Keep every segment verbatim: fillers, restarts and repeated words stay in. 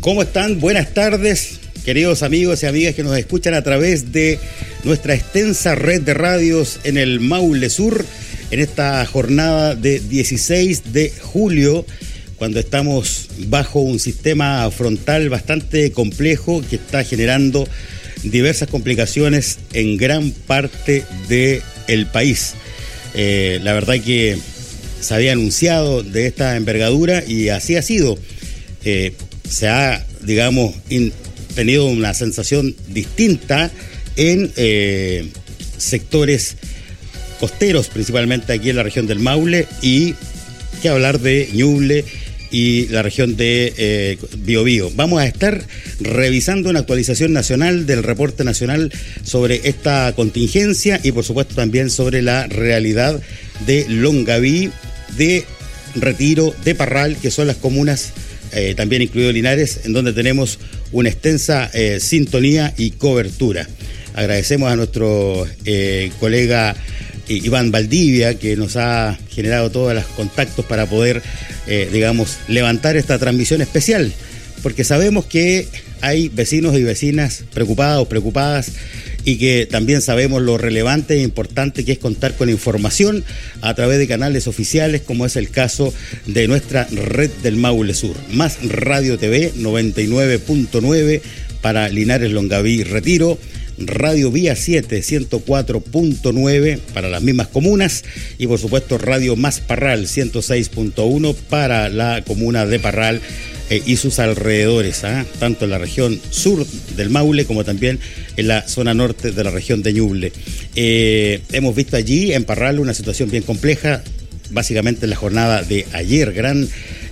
¿Cómo están? Buenas tardes, queridos amigos y amigas que nos escuchan a través de nuestra extensa red de radios en el Maule Sur, en esta jornada de dieciséis de julio, cuando estamos bajo un sistema frontal bastante complejo que está generando diversas complicaciones en gran parte del país. Eh, la verdad que se había anunciado de esta envergadura y así ha sido. Eh, se ha, digamos, in, tenido una sensación distinta en eh, sectores costeros, principalmente aquí en la región del Maule, y que hablar de Ñuble y la región de eh, Biobío. Vamos a estar revisando una actualización nacional del reporte nacional sobre esta contingencia y por supuesto también sobre la realidad de Longaví, de Retiro, de Parral, que son las comunas, eh, también incluido Linares, en donde tenemos una extensa eh, sintonía y cobertura. Agradecemos a nuestro eh, colega Iván Valdivia, que nos ha generado todos los contactos para poder, eh, digamos, levantar esta transmisión especial, porque sabemos que hay vecinos y vecinas preocupados, preocupadas, y que también sabemos lo relevante e importante que es contar con información a través de canales oficiales, como es el caso de nuestra red del Maule Sur. Más Radio T V noventa y nueve punto nueve para Linares, Longaví, Retiro. Radio Vía siete, ciento cuatro punto nueve para las mismas comunas y por supuesto Radio Más Parral, ciento seis punto uno para la comuna de Parral eh, y sus alrededores, ¿eh? tanto en la región sur del Maule como también en la zona norte de la región de Ñuble. Eh, hemos visto allí en Parral una situación bien compleja, básicamente en la jornada de ayer, gran,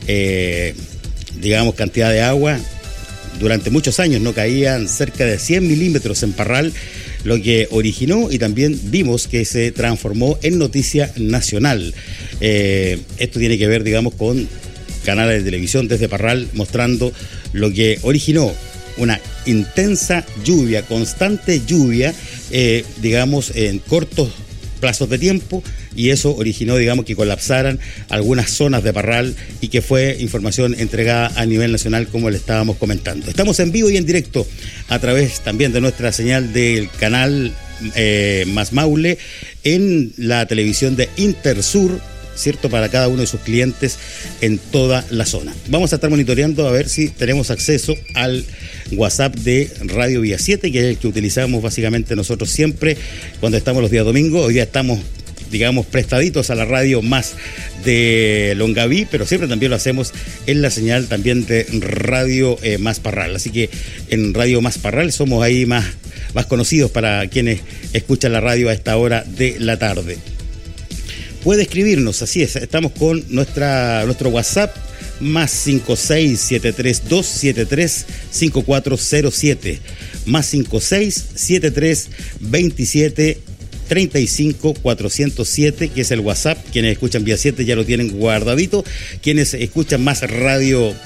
eh, digamos, cantidad de agua. Durante muchos años no caían cerca de cien milímetros en Parral, lo que originó y también vimos que se transformó en noticia nacional. Eh, esto tiene que ver, digamos, con canales de televisión desde Parral mostrando lo que originó una intensa lluvia, constante lluvia, eh, digamos, en cortos plazos de tiempo, y eso originó, digamos, que colapsaran algunas zonas de Parral y que fue información entregada a nivel nacional, como le estábamos comentando. Estamos en vivo y en directo a través también de nuestra señal del canal eh, Más Maule en la televisión de Intersur, ¿cierto?, para cada uno de sus clientes en toda la zona. Vamos a estar monitoreando a ver si tenemos acceso al WhatsApp de Radio Vía siete, que es el que utilizamos básicamente nosotros siempre cuando estamos los días domingos. Hoy día estamos, digamos, prestaditos a la radio más de Longaví, pero siempre también lo hacemos en la señal también de Radio eh, Más Parral. Así que en Radio Más Parral somos ahí más, más conocidos para quienes escuchan la radio a esta hora de la tarde. Puede escribirnos, así es, estamos con nuestra nuestro WhatsApp, más cinco seis siete tres dos siete tres cinco cuatro cero siete, más cinco seis siete tres veintisiete treinta y cinco cuatrocientos siete, que es el WhatsApp. Quienes escuchan Vía siete ya lo tienen guardadito, quienes escuchan más radio